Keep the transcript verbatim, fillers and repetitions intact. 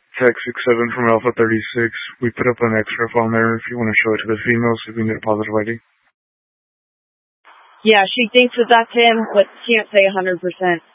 Tech six seven from Alpha thirty-six. We put up an X R F on there if you want to show it to the female so we can get a positive I D. Yeah, she thinks that that's him, but she can't say one hundred percent.